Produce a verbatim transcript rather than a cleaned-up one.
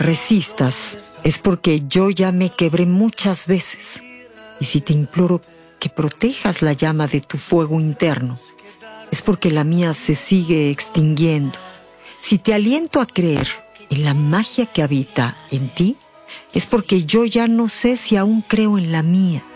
resistas es porque yo ya me quebré muchas veces. Y si te imploro que protejas la llama de tu fuego interno, es porque la mía se sigue extinguiendo. Si te aliento a creer en la magia que habita en ti, es porque yo ya no sé si aún creo en la mía.